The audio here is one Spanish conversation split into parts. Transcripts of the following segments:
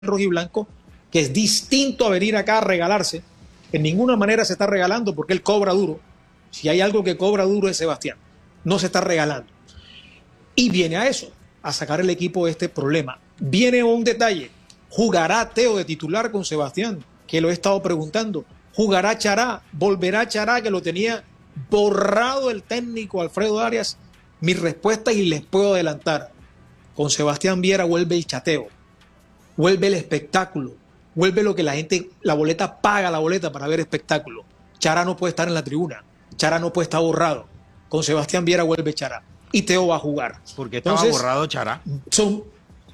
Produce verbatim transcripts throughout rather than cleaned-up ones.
rojiblanco, que es distinto a venir acá a regalarse. En ninguna manera se está regalando porque él cobra duro. Si hay algo que cobra duro es Sebastián. No se está regalando. Y viene a eso, a sacar el equipo de este problema. Viene un detalle. ¿Jugará Teo de titular con Sebastián? Que lo he estado preguntando. ¿Jugará Chará? ¿Volverá Chará, que lo tenía borrado el técnico Alfredo Arias? Mi respuesta, y les puedo adelantar, con Sebastián Viera vuelve el chateo, vuelve el espectáculo, vuelve lo que la gente, la boleta paga la boleta para ver espectáculo. Chará no puede estar en la tribuna, Chará no puede estar borrado. Con Sebastián Viera vuelve Chará y Teo va a jugar. ¿Por qué estaba Entonces, borrado Chará? Son,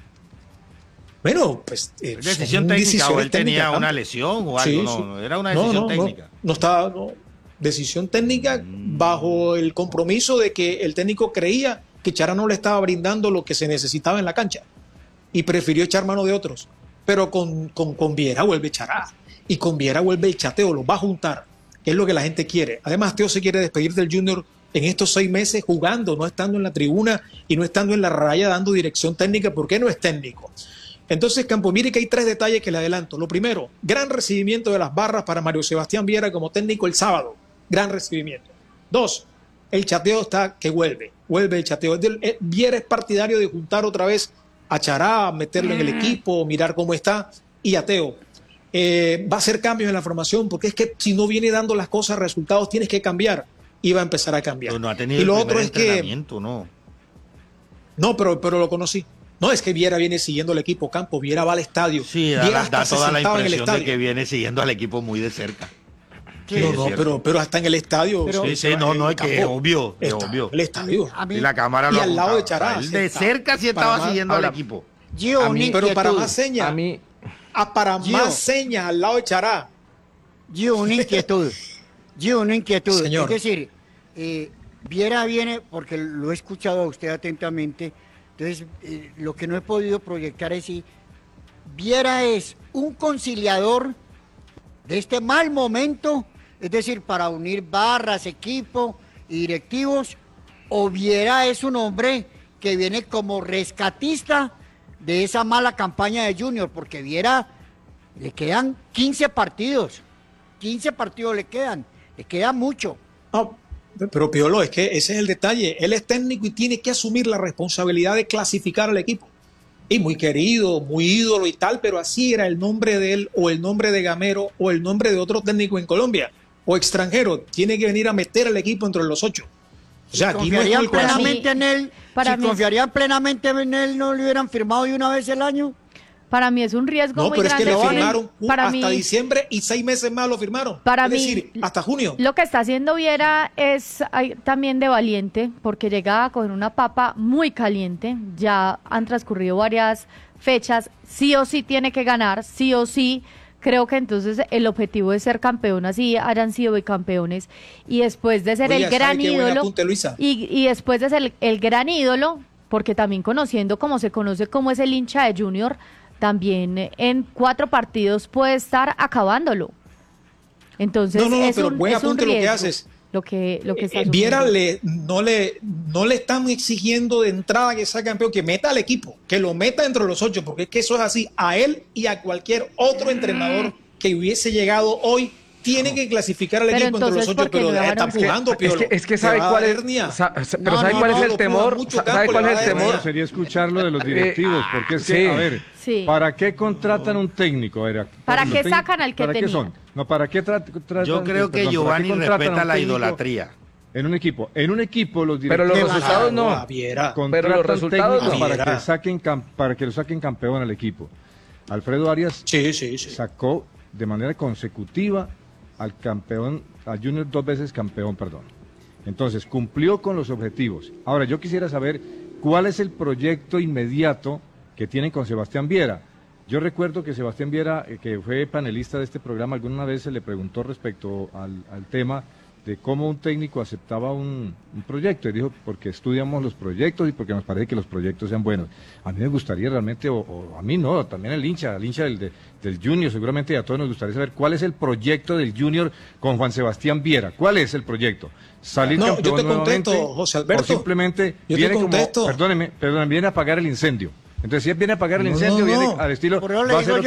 bueno, pues eh, decisión técnica, o él tenía técnica, una lesión o algo. Sí, no, sí. no, era una decisión no, no, técnica. No, no estaba, no. Decisión técnica mm. bajo el compromiso de que el técnico creía que Chará no le estaba brindando lo que se necesitaba en la cancha y prefirió echar mano de otros. Pero con, con, con Viera vuelve Chará y con Viera vuelve el chateo, lo va a juntar, que es lo que la gente quiere. Además, Teo se quiere despedir del Junior en estos seis meses jugando, no estando en la tribuna y no estando en la raya dando dirección técnica, porque no es técnico. Entonces, Campo, mire que hay tres detalles que le adelanto. Lo primero, gran recibimiento de las barras para Mario Sebastián Viera como técnico el sábado. Gran recibimiento. Dos, el chateo está que vuelve, vuelve el chateo. Viera es partidario de juntar otra vez a Chará, meterlo en el equipo, mirar cómo está, y a Teo. Eh, va a hacer cambios en la formación, porque es que si no viene dando las cosas, resultados, tienes que cambiar, y va a empezar a cambiar. Pero no ha tenido y lo el otro es que no. No, pero, pero lo conocí. No, es que Viera viene siguiendo al equipo Campo, Viera va al estadio. Sí, da, Viera da toda la impresión de que viene siguiendo al equipo muy de cerca. Sí, no, no, pero, pero hasta en el estadio. Pero, sí, sí, no, no, es que es obvio, es obvio. El estadio. A mí, y la cámara y lo al lado de Chará. De está, cerca sí estaba más, siguiendo ahora, al equipo. Gio, a mí, pero para más señas. A mí. A para Gio, más señas al lado de Chará. Gio, una inquietud. Gio, una inquietud. Señor. Es decir, eh, Viera viene, porque lo he escuchado a usted atentamente, entonces eh, lo que no he podido proyectar es si Viera es un conciliador de este mal momento, es decir, para unir barras, equipo y directivos, o Viera es un hombre que viene como rescatista de esa mala campaña de Junior, porque Viera le quedan quince partidos, quince partidos le quedan, le queda mucho. No, pero Piolo, es que ese es el detalle, él es técnico y tiene que asumir la responsabilidad de clasificar al equipo. Y muy querido, muy ídolo y tal, pero así era el nombre de él, o el nombre de Gamero, o el nombre de otro técnico en Colombia, o extranjero, tiene que venir a meter al equipo entre los ocho. O sea, si aquí no es confiarían plenamente mí, en él, para si mí, confiarían plenamente en él, ¿no le hubieran firmado de una vez el año? Para mí es un riesgo no, muy grande. No, pero es que le firmaron para hasta mí, diciembre y seis meses más lo firmaron. Para es mí, decir, hasta junio. Lo que está haciendo Viera es hay, también de valiente, porque llega con una papa muy caliente. Ya han transcurrido varias fechas. Sí o sí tiene que ganar, sí o sí. Creo que entonces el objetivo es ser campeón, así hayan sido bicampeones. Y después de ser Oye, el gran ídolo, apunte, y, y después de ser el, el gran ídolo, porque también conociendo como se conoce como es el hincha de Junior, también en cuatro partidos puede estar acabándolo. Entonces no, no, es pero un, buen es un apunte riesgo, lo que haces. Lo que, lo que está eh, Viera le, no, le, no le están exigiendo de entrada que sea campeón, que meta al equipo, que lo meta dentro de los ocho, porque es que eso es así. A él y a cualquier otro entrenador que hubiese llegado hoy tiene que clasificar al pero equipo entre los ocho, pero ya están jugando, Piolo. Es que, es que sabe cuál es, sa, pero no, sabe no, cuál no, es el temor, sabe cuál es el temor. Sería escucharlo de los directivos, porque es que, sí. a ver, sí. ¿para qué contratan un técnico? A ver, ¿Para qué sacan al que ¿para tenían? Qué son? No, ¿para qué tratan? Yo creo que perdón, Giovanni respeta la idolatría. En un equipo, en un equipo los directivos. Pero los resultados no. Pero los resultados no. Viera. Para que saquen para que lo saquen campeón al equipo. Alfredo Arias sí, sí, sí. sacó de manera consecutiva al campeón, a Junior dos veces campeón, perdón. Entonces, cumplió con los objetivos. Ahora, yo quisiera saber cuál es el proyecto inmediato que tienen con Sebastián Viera. Yo recuerdo que Sebastián Viera, eh, que fue panelista de este programa, alguna vez se le preguntó respecto al, al tema de cómo un técnico aceptaba un, un proyecto, y dijo, porque estudiamos los proyectos y porque nos parece que los proyectos sean buenos. A mí me gustaría realmente, o, o a mí no, también el hincha, el hincha del, de, del Junior, seguramente a todos nos gustaría saber cuál es el proyecto del Junior con Juan Sebastián Viera. ¿Cuál es el proyecto? ¿Salir no, campeón yo te contesto, nuevamente, José Alberto, o simplemente yo viene te contesto. como, perdóneme, perdóneme, viene a apagar el incendio? Entonces, si él viene a pagar el incendio, no, no. viene al estilo... Por eso le va a digo hacer